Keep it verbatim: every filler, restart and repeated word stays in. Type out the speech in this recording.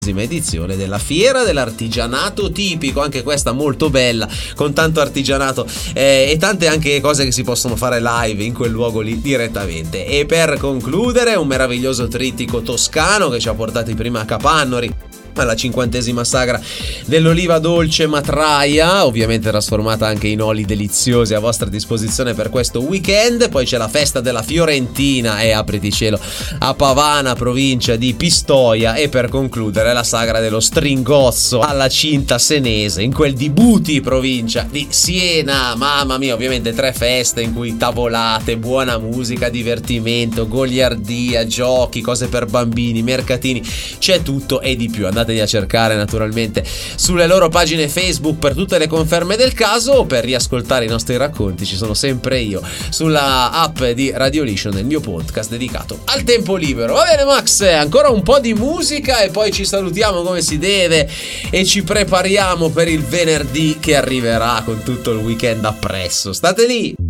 edizione della Fiera dell'Artigianato Tipico, anche questa molto bella, con tanto artigianato eh, e tante anche cose che si possono fare live in quel luogo lì direttamente. E per concludere un meraviglioso trittico toscano che ci ha portati prima a Capannori, alla cinquantesima sagra dell'oliva dolce Matraia, ovviamente trasformata anche in oli deliziosi a vostra disposizione per questo weekend. Poi c'è la festa della Fiorentina e apriti cielo a Pavana, provincia di Pistoia, e per concludere la sagra dello Stringozzo alla Cinta Senese in quel di Buti, provincia di Siena. Mamma mia, ovviamente tre feste in cui tavolate, buona musica, divertimento, goliardia, giochi, cose per bambini, mercatini, c'è tutto e di più. Andatevi a cercare naturalmente sulle loro pagine Facebook per tutte le conferme del caso, o per riascoltare i nostri racconti ci sono sempre io sulla app di Radiolition, nel mio podcast dedicato al tempo libero. Va bene Max, ancora un po' di musica e poi ci salutiamo come si deve e ci prepariamo per il venerdì che arriverà con tutto il weekend appresso. State lì.